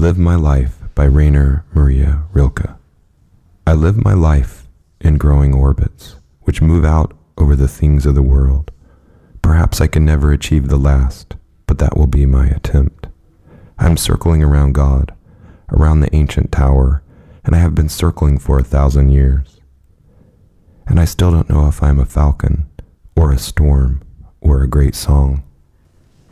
Live My Life by Rainer Maria Rilke. I live my life in growing orbits, which move out over the things of the world. Perhaps I can never achieve the last, but that will be my attempt. I'm circling around God, around the ancient tower, and I have been circling for 1,000 years. And I still don't know if I'm a falcon, or a storm, or a great song.